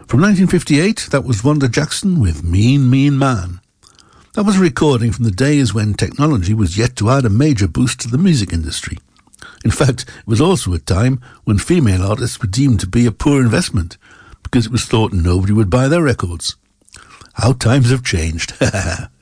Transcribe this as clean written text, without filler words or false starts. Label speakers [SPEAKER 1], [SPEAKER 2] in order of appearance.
[SPEAKER 1] From 1958, that was Wanda Jackson with Mean, Mean Man. That was a recording from the days when technology was yet to add a major boost to the music industry. In fact, it was also a time when female artists were deemed to be a poor investment, because it was thought nobody would buy their records. How times have changed.